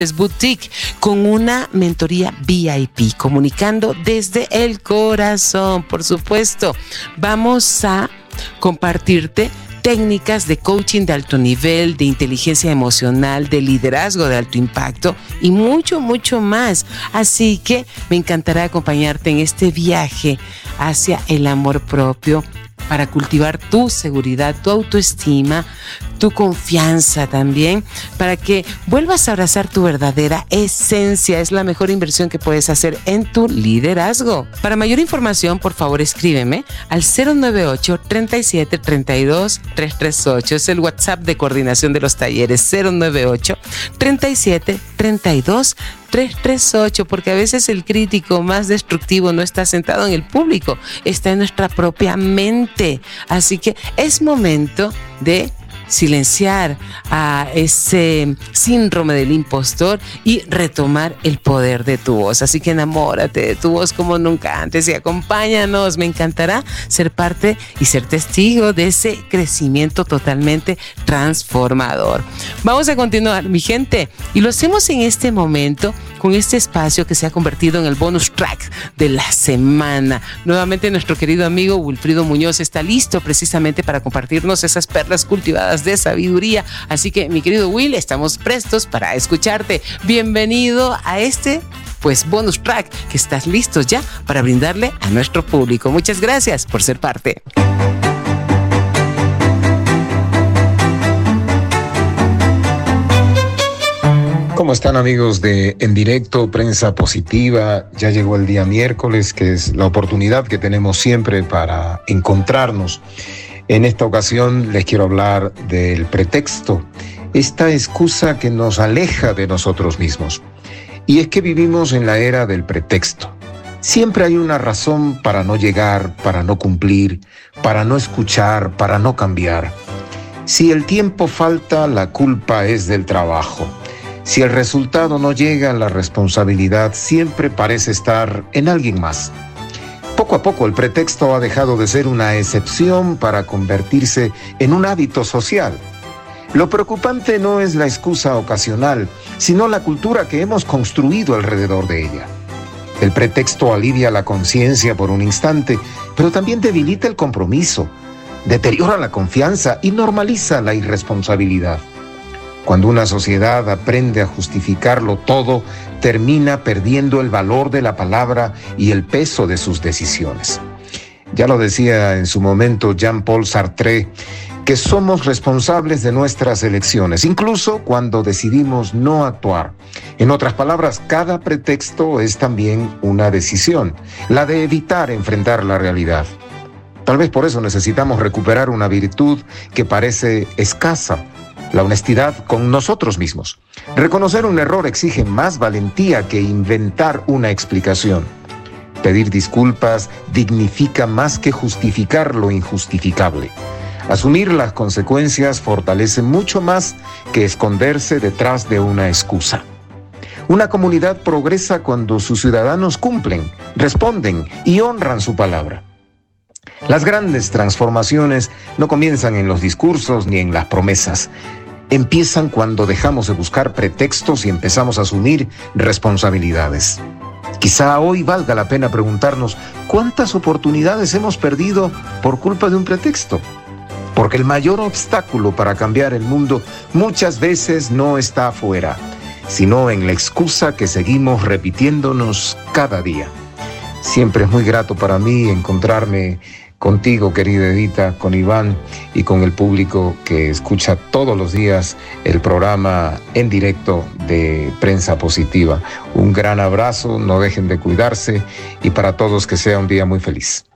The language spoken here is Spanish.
Boutique con una mentoría VIP, comunicando desde el corazón. Por supuesto, vamos a compartirte técnicas de coaching de alto nivel, de inteligencia emocional, de liderazgo de alto impacto y mucho, mucho más. Así que me encantará acompañarte en este viaje hacia el amor propio para cultivar tu seguridad, tu autoestima, tu confianza también, para que vuelvas a abrazar tu verdadera esencia. Es la mejor inversión que puedes hacer en tu liderazgo. Para mayor información, por favor, escríbeme al 098-3732-338. Es el WhatsApp de coordinación de los talleres, 098-3732-338, porque a veces el crítico más destructivo no está sentado en el público, está en nuestra propia mente. Así que es momento de silenciar a ese síndrome del impostor y retomar el poder de tu voz. Así que enamórate de tu voz como nunca antes y acompáñanos. Me encantará ser parte y ser testigo de ese crecimiento totalmente transformador. Vamos a continuar, mi gente, y lo hacemos en este momento con este espacio que se ha convertido en el bonus track de la semana. Nuevamente nuestro querido amigo Wilfrido Muñoz está listo precisamente para compartirnos esas perlas cultivadas de sabiduría. Así que, mi querido Will, estamos prestos para escucharte. Bienvenido a este bonus track que estás listo ya para brindarle a nuestro público. Muchas gracias por ser parte. ¿Cómo están, amigos de En Directo, Prensa Positiva? Ya llegó el día miércoles, que es la oportunidad que tenemos siempre para encontrarnos. En esta ocasión les quiero hablar del pretexto, esta excusa que nos aleja de nosotros mismos. Y es que vivimos en la era del pretexto. Siempre hay una razón para no llegar, para no cumplir, para no escuchar, para no cambiar. Si el tiempo falta, la culpa es del trabajo. Si el resultado no llega, la responsabilidad siempre parece estar en alguien más. Poco a poco el pretexto ha dejado de ser una excepción para convertirse en un hábito social. Lo preocupante no es la excusa ocasional, sino la cultura que hemos construido alrededor de ella. El pretexto alivia la conciencia por un instante, pero también debilita el compromiso, deteriora la confianza y normaliza la irresponsabilidad. Cuando una sociedad aprende a justificarlo todo, termina perdiendo el valor de la palabra y el peso de sus decisiones. Ya lo decía en su momento Jean-Paul Sartre, que somos responsables de nuestras elecciones, incluso cuando decidimos no actuar. En otras palabras, cada pretexto es también una decisión, la de evitar enfrentar la realidad. Tal vez por eso necesitamos recuperar una virtud que parece escasa: la honestidad con nosotros mismos. Reconocer un error exige más valentía que inventar una explicación. Pedir disculpas dignifica más que justificar lo injustificable. Asumir las consecuencias fortalece mucho más que esconderse detrás de una excusa. Una comunidad progresa cuando sus ciudadanos cumplen, responden y honran su palabra. Las grandes transformaciones no comienzan en los discursos ni en las promesas. Empiezan cuando dejamos de buscar pretextos y empezamos a asumir responsabilidades. Quizá hoy valga la pena preguntarnos cuántas oportunidades hemos perdido por culpa de un pretexto. Porque el mayor obstáculo para cambiar el mundo muchas veces no está afuera, sino en la excusa que seguimos repitiéndonos cada día. Siempre es muy grato para mí encontrarme contigo, querida Edita, con Iván y con el público que escucha todos los días el programa En Directo de Prensa Positiva. Un gran abrazo, no dejen de cuidarse y para todos que sea un día muy feliz.